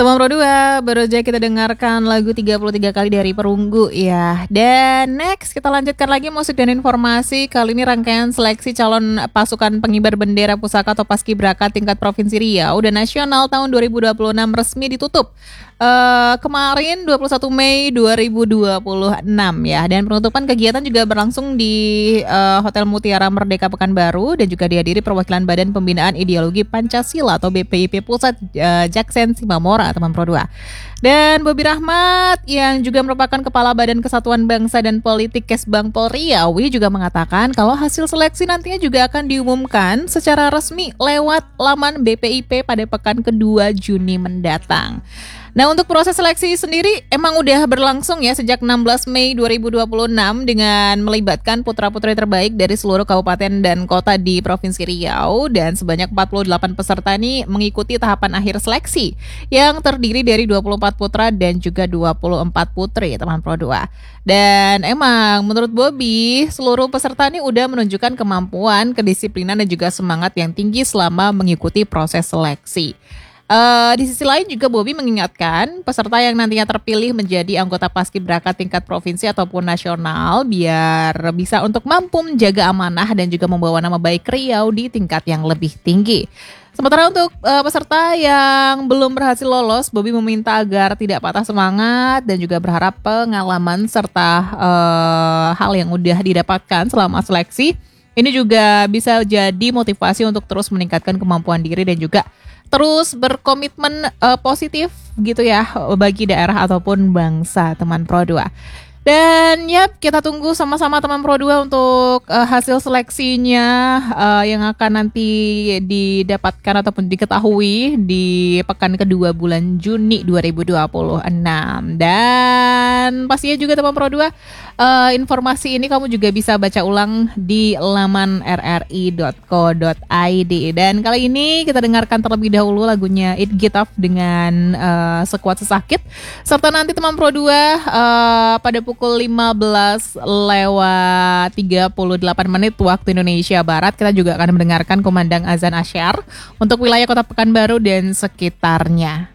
Teman Pro 2, baru aja kita dengarkan lagu 33 kali dari Perunggu ya. Dan next kita lanjutkan lagi musik dan informasi. Kali ini rangkaian seleksi calon pasukan pengibar bendera pusaka atau paskibraka tingkat Provinsi Riau dan nasional tahun 2026 resmi ditutup. Kemarin 21 Mei 2026 ya. Dan penutupan kegiatan juga berlangsung di Hotel Mutiara Merdeka Pekanbaru dan juga dihadiri perwakilan Badan Pembinaan Ideologi Pancasila atau BPIP Pusat Jaksen Simamora, teman Pro 2. Dan Bobi Rahmat yang juga merupakan Kepala Badan Kesatuan Bangsa dan Politik Kesbang Polri Riau juga mengatakan kalau hasil seleksi nantinya juga akan diumumkan secara resmi lewat laman BPIP pada pekan kedua Juni mendatang. Nah, untuk proses seleksi sendiri emang udah berlangsung ya sejak 16 Mei 2026 dengan melibatkan putra-putri terbaik dari seluruh kabupaten dan kota di Provinsi Riau, dan sebanyak 48 peserta ini mengikuti tahapan akhir seleksi yang terdiri dari 24 putra dan juga 24 putri, teman Pro 2. Dan emang menurut Bobi, seluruh peserta ini udah menunjukkan kemampuan, kedisiplinan dan juga semangat yang tinggi selama mengikuti proses seleksi. Di sisi lain juga Bobi mengingatkan peserta yang nantinya terpilih menjadi anggota paskibraka tingkat provinsi ataupun nasional biar bisa untuk mampu menjaga amanah dan juga membawa nama baik Riau di tingkat yang lebih tinggi. Sementara untuk peserta yang belum berhasil lolos, Bobi meminta agar tidak patah semangat dan juga berharap pengalaman serta hal yang udah didapatkan selama seleksi ini juga bisa jadi motivasi untuk terus meningkatkan kemampuan diri dan juga terus berkomitmen positif gitu ya bagi daerah ataupun bangsa, teman Pro 2. Dan kita tunggu sama-sama teman Pro 2 untuk hasil seleksinya yang akan nanti didapatkan ataupun diketahui di pekan kedua bulan Juni 2026. Dan pastinya juga teman Pro 2, informasi ini kamu juga bisa baca ulang di laman rri.co.id. Dan kali ini kita dengarkan terlebih dahulu lagunya It Get Off dengan Sekuat Sesakit. Serta nanti teman Pro 2 pada pukul 15:38 waktu Indonesia Barat kita juga akan mendengarkan kumandang azan asyar untuk wilayah Kota Pekanbaru dan sekitarnya.